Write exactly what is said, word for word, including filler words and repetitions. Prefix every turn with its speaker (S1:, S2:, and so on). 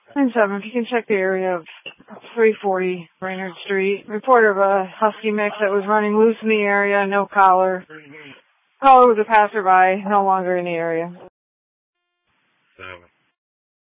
S1: nine seven, if you can check the area of three forty Brainerd Street. Report of a husky mix that was running loose in the area, no collar. Caller was a passerby, no longer in the area.
S2: Seven.